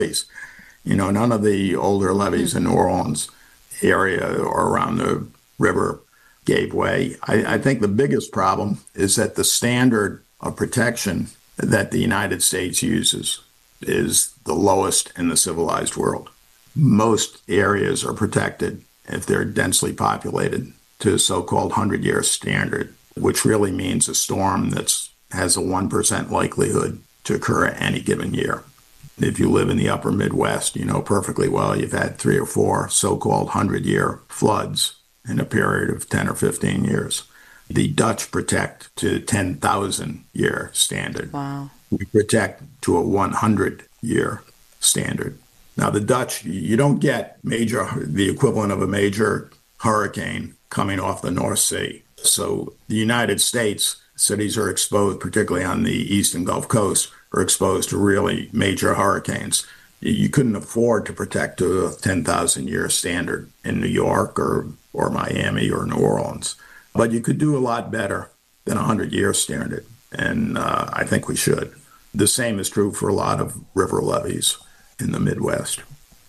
levees. None of the older levees in New Orleans area or around the river gave way. I think the biggest problem is that the standard of protection that the United States uses is the lowest in the civilized world. Most areas are protected if they're densely populated to a so-called 100-year standard, which really means a storm that has a 1% likelihood to occur at any given year. If you live in the upper Midwest, you know perfectly well you've had 3 or 4 so-called 100-year floods in a period of 10 or 15 years. The Dutch protect to 10,000-year standard. Wow. We protect to a 100-year standard. Now, the Dutch, you don't get the equivalent of a major hurricane coming off the North Sea. So the United States, cities are exposed, particularly on the eastern Gulf Coast, are exposed to really major hurricanes. You couldn't afford to protect to a 10,000-year standard in New York or Miami or New Orleans. But you could do a lot better than a 100-year standard, and I think we should. The same is true for a lot of river levees in the Midwest.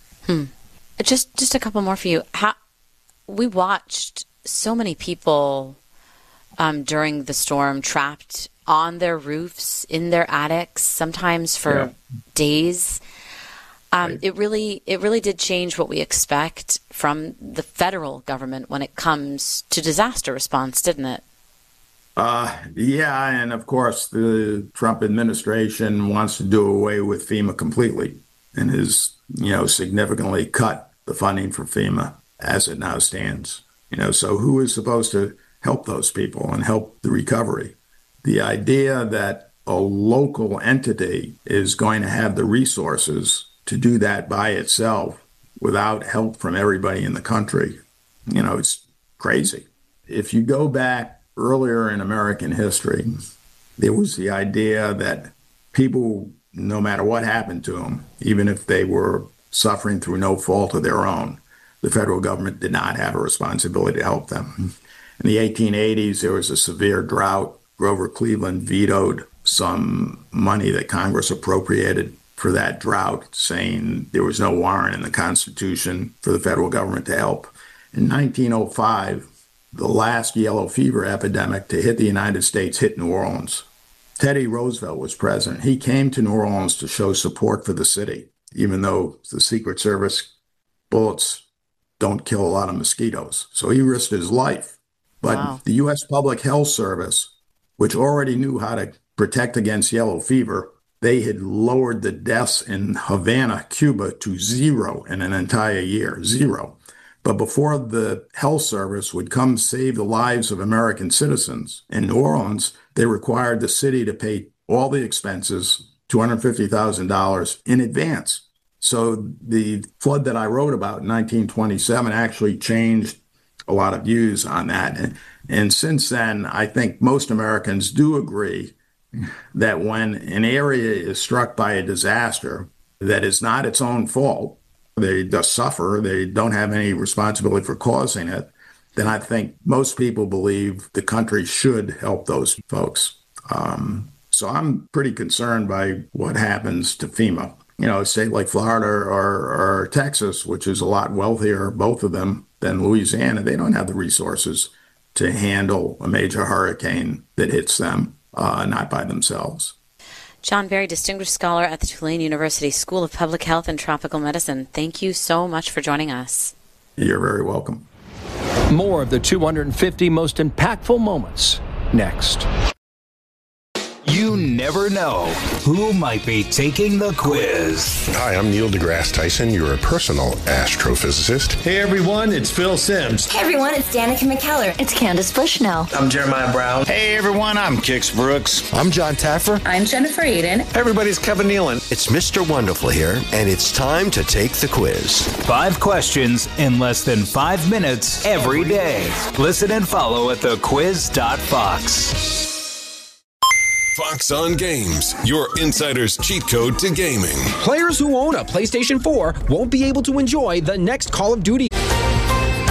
Just a couple more for you. We watched so many people during the storm trapped on their roofs, in their attics, sometimes for days. Right. It really did change what we expect from the federal government when it comes to disaster response, didn't it? Yeah, and of course the Trump administration wants to do away with FEMA completely and has, significantly cut the funding for FEMA as it now stands. So who is supposed to help those people and help the recovery? The idea that a local entity is going to have the resources to do that by itself without help from everybody in the country, it's crazy. If you go back earlier in American history, there was the idea that people, no matter what happened to them, even if they were suffering through no fault of their own, the federal government did not have a responsibility to help them. In the 1880s, there was a severe drought. Grover Cleveland vetoed some money that Congress appropriated for that drought, saying there was no warrant in the Constitution for the federal government to help. In 1905, the last yellow fever epidemic to hit the United States hit New Orleans. Teddy Roosevelt was president. He came to New Orleans to show support for the city, even though the Secret Service bullets don't kill a lot of mosquitoes. So he risked his life. But Wow. The U.S. Public Health Service, which already knew how to protect against yellow fever, they had lowered the deaths in Havana, Cuba, to 0 in an entire year, 0. But before the health service would come save the lives of American citizens in New Orleans, they required the city to pay all the expenses, $250,000 in advance. So the flood that I wrote about in 1927 actually changed a lot of views on that. And since then, I think most Americans do agree that when an area is struck by a disaster that is not its own fault, they just suffer, they don't have any responsibility for causing it, then I think most people believe the country should help those folks. So I'm pretty concerned by what happens to FEMA. A state like Florida or Texas, which is a lot wealthier, both of them, than Louisiana, they don't have the resources to handle a major hurricane that hits them, not by themselves. John Berry, Distinguished Scholar at the Tulane University School of Public Health and Tropical Medicine. Thank you so much for joining us. You're very welcome. More of the 250 most impactful moments next. You never know who might be taking the quiz. Hi, I'm Neil deGrasse Tyson, your personal astrophysicist. Hey everyone, it's Phil Simms. Hey everyone, it's Danica McKellar. It's Candace Bushnell. I'm Jeremiah Brown. Hey everyone, I'm Kix Brooks. I'm John Taffer. I'm Jennifer Aiden. Everybody's Kevin Nealon. It's Mr. Wonderful here, and it's time to take the quiz. 5 questions in less than 5 minutes every day. Listen and follow at thequiz.fox. Fox on Games, your insider's cheat code to gaming. Players who own a PlayStation 4 won't be able to enjoy the next Call of Duty.